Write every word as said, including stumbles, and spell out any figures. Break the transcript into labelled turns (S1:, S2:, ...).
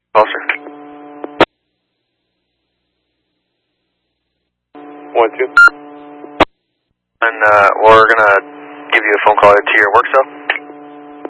S1: Call, sir.
S2: One, two.
S1: And uh, we're going to give you a phone call to your work cell.